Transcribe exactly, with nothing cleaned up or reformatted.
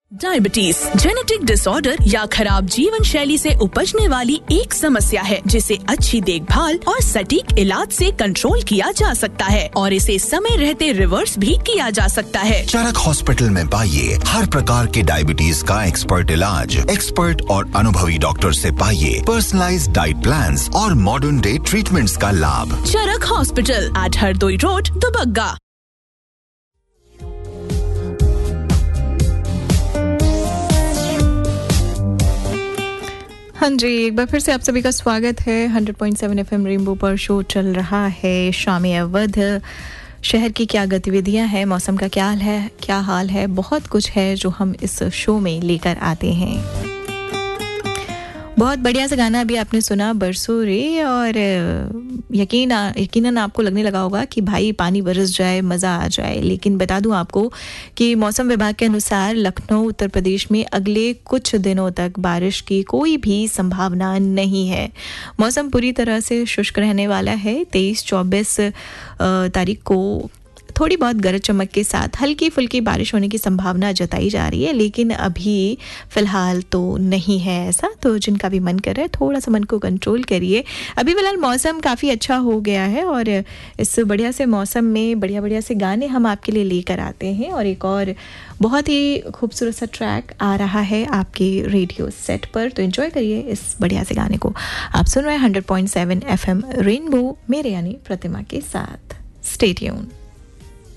Diabetes genetic disorder या खराब जीवन शैली से उपजने वाली एक समस्या है जिसे अच्छी देखभाल और सटीक इलाज से कंट्रोल किया जा सकता है और इसे समय रहते रिवर्स भी किया जा सकता है। चरक हॉस्पिटल में पाइए हर प्रकार के डायबिटीज का एक्सपर्ट इलाज, एक्सपर्ट और अनुभवी डॉक्टर से पाइए पर्सनलाइज्ड डाइट प्लान्स और मॉडर्न डे ट्रीटमेंट्स का लाभ। चरक hospital eight Hardoi road, Dubagga. हाँ जी, एक बार फिर से आप सभी का स्वागत है। Hundred point seven FM rainbow पर शो चल रहा है शामी अवध। शहर की क्या गतिविधियां हैं, मौसम का क्या हाल है क्या हाल है बहुत कुछ है जो हम इस शो में लेकर आते हैं। बहुत बढ़िया सा गाना अभी आपने सुना, बरसों रे, और यकीन यकीनन आपको लगने लगा होगा कि भाई पानी बरस जाए, मज़ा आ जाए। लेकिन बता दूं आपको कि मौसम विभाग के अनुसार लखनऊ उत्तर प्रदेश में अगले कुछ दिनों तक बारिश की कोई भी संभावना नहीं है। मौसम पूरी तरह से शुष्क रहने वाला है। तेईस चौबीस तारीख को थोड़ी बहुत गरज चमक के साथ हल्की फुल्की बारिश होने की संभावना जताई जा रही है, लेकिन अभी फ़िलहाल तो नहीं है ऐसा। तो जिनका भी मन कर रहा है थोड़ा सा मन को कंट्रोल करिए। अभी फ़िलहाल मौसम काफ़ी अच्छा हो गया है और इस बढ़िया से मौसम में बढ़िया बढ़िया से गाने हम आपके लिए लेकर आते हैं। और एक और बहुत ही खूबसूरत सा ट्रैक आ रहा है आपके रेडियो सेट पर, तो एंजॉय करिए इस बढ़िया से गाने को। आप सुन रहे हैं hundred point seven F M rainbow, मेरे यानी प्रतिमा के साथ। Stay tuned.